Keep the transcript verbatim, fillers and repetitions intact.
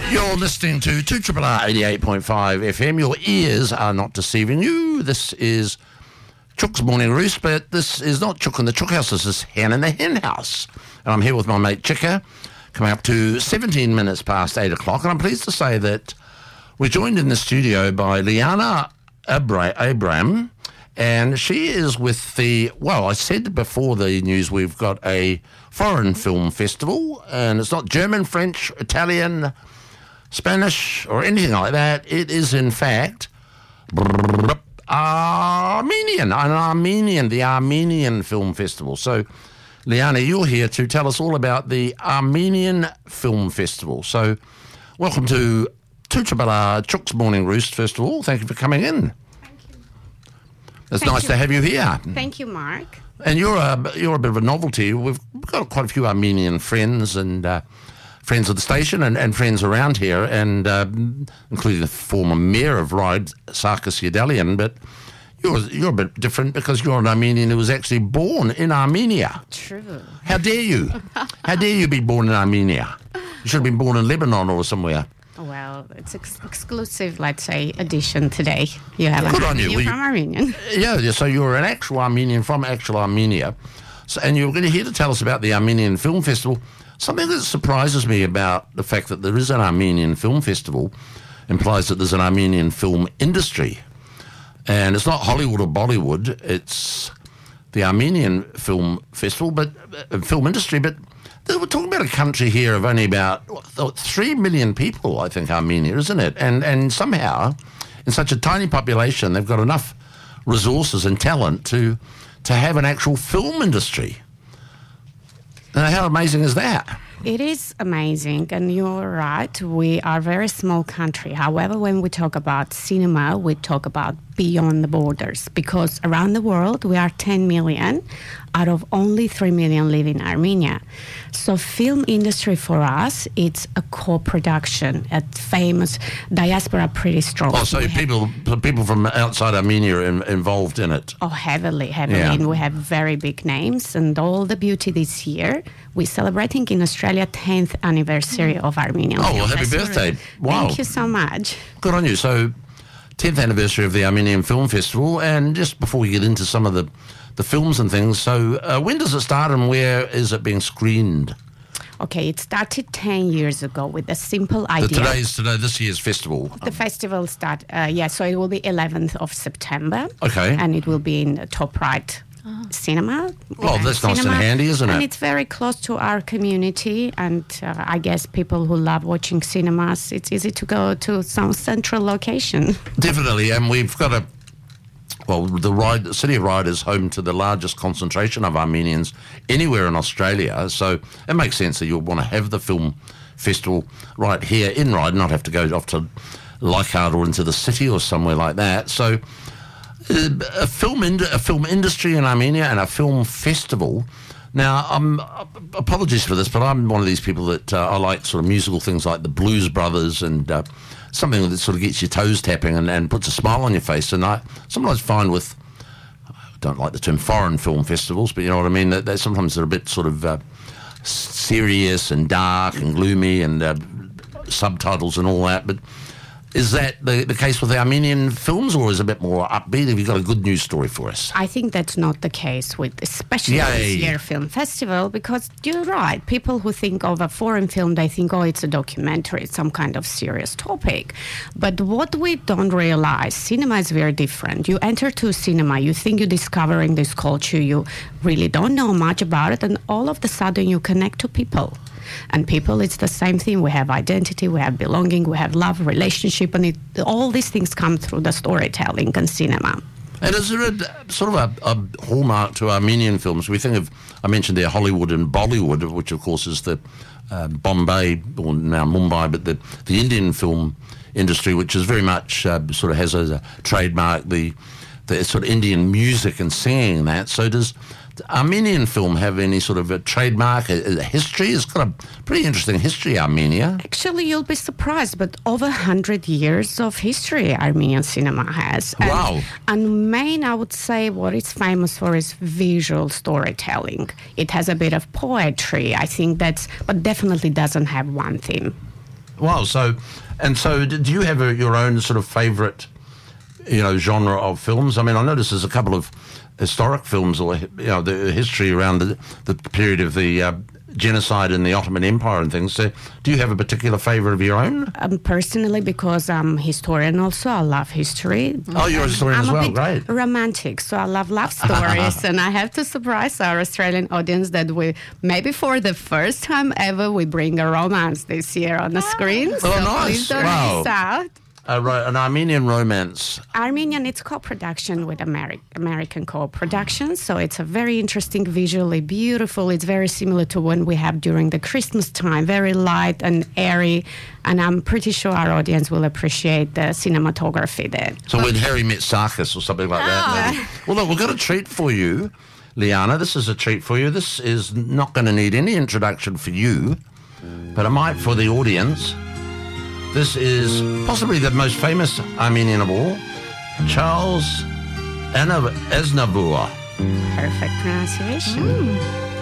You're listening to two R R eighty-eight point five F M. Your ears are not deceiving you. This is Chook's Morning Roost, but this is not Chook in the Chook House. This is Hen in the Hen House. And I'm here with my mate Chicka, coming up to seventeen minutes past eight o'clock. And I'm pleased to say that we're joined in the studio by Liana Abra- Abram, and she is with the, well, I said before the news, we've got a foreign film festival, and it's not German, French, Italian, Spanish, or anything like that. It is, in fact, Armenian, an Armenian, the Armenian Film Festival. So, Liana, you're here to tell us all about the Armenian Film Festival. So, welcome to two R R Chook's Morning Roost, first of all. Thank you for coming in. Thank you. It's Thank nice you. to have you here. Thank you, Mark. And you're a, you're a bit of a novelty. We've got quite a few Armenian friends and uh, friends of the station and, and friends around here, and uh, including the former mayor of Ryde, Sarkis Yedelian. But you're, you're a bit different because you're an Armenian who was actually born in Armenia. True. How dare you? How dare you be born in Armenia? You should have been born in Lebanon or somewhere. Well, it's ex- exclusive, let's say, edition today. You have Good a on you. You're We- from Armenian. Yeah, yeah, so you're an actual Armenian from actual Armenia. So, and you're going to here to tell us about the Armenian Film Festival. Something that surprises me about the fact that there is an Armenian Film Festival implies that there's an Armenian film industry. And it's not Hollywood or Bollywood, it's the Armenian Film Festival, but uh, film industry. But we're talking about a country here of only about what, three million people, I think, Armenia, isn't it? And and somehow, in such a tiny population, they've got enough resources and talent to to have an actual film industry. Now, how amazing is that? It is amazing, and you're right. We are a very small country. However, when we talk about cinema, we talk about beyond the borders, because around the world we are ten million, out of only three million live in Armenia. So film industry for us, it's a co-production, a famous diaspora, pretty strong. Oh, so We have- people people from outside Armenia are in, involved in it. Oh, heavily, heavily. Yeah. And we have very big names. And all the beauty this year, we're celebrating in Australia tenth anniversary of Armenian Oh, Film well, happy Festival. birthday. Wow. Thank you so much. Good on you. So, tenth anniversary of the Armenian Film Festival. And just before we get into some of the, the films and things, so uh, when does it start and where is it being screened? Okay, it started ten years ago with a simple The, idea. today's today, this year's festival. The festival start, uh, yeah, so it will be eleventh of September. Okay. And it will be in the Top Right Cinema. Well, Grand that's nice and Cinema. handy, isn't And it? it's very close to our community, and uh, I guess people who love watching cinemas, it's easy to go to some central location. Definitely, and we've got a, well, the, Ryde, the city of Ryde is home to the largest concentration of Armenians anywhere in Australia, so it makes sense that you'll want to have the film festival right here in Ryde, not have to go off to Leichhardt or into the city or somewhere like that. So uh, a film ind- a film industry in Armenia and a film festival. Now, um, apologies for this, but I'm one of these people that uh, I like sort of musical things like the Blues Brothers and uh, something that sort of gets your toes tapping and, and puts a smile on your face. And I sometimes find with, I don't like the term foreign film festivals, but you know what I mean, that, that sometimes they're a bit sort of uh, serious and dark and gloomy and uh, subtitles and all that. But is that the, the case with the Armenian films, or is it a bit more upbeat? Have you got a good news story for us? I think that's not the case with especially Yay. this year film festival, because you're right. People who think of a foreign film, they think, oh, it's a documentary, it's some kind of serious topic. But what we don't realize, cinema is very different. You enter to cinema, you think you're discovering this culture, you really don't know much about it, and all of a sudden you connect to people. And people, it's the same thing. We have identity, we have belonging, we have love, relationship, and it, all these things come through the storytelling and cinema. And is there a sort of a, a hallmark to Armenian films? We think of, I mentioned there, Hollywood and Bollywood, which of course is the uh, Bombay, or now Mumbai, but the, the Indian film industry, which is very much uh, sort of has as a trademark the, the sort of Indian music and singing and that. So does Armenian film have any sort of a trademark, a, a history? It's got a pretty interesting history, Armenia. Actually, you'll be surprised, but over one hundred years of history Armenian cinema has. And, Wow. And main, I would say, what it's famous for is visual storytelling. It has a bit of poetry, I think that's, but definitely doesn't have one theme. Wow. So, and so, do you have a, your own sort of favourite, you know, genre of films? I mean, I notice there's a couple of historic films, or you know, the history around the, the period of the uh, genocide in the Ottoman Empire and things. So, do you have a particular favourite of your own? Um, personally, because I'm historian also, I love history. Oh, you're a historian I'm as well, a bit great. romantic, so I love love stories, and I have to surprise our Australian audience that we, maybe for the first time ever, we bring a romance this year on the screen. So Oh, nice. please don't Wow. miss out. Uh, right, an Armenian romance. Armenian, it's co-production with Ameri- American co-production, so it's a very interesting, visually beautiful. It's very similar to one we have during the Christmas time, very light and airy, and I'm pretty sure our audience will appreciate the cinematography there. So when Harry met Sarkis or something like that. Maybe. Well, look, we've got a treat for you, Liana. This is a treat for you. This is not going to need any introduction for you, but it might for the audience. This is possibly the most famous Armenian of all, Charles Aznavour. Perfect pronunciation.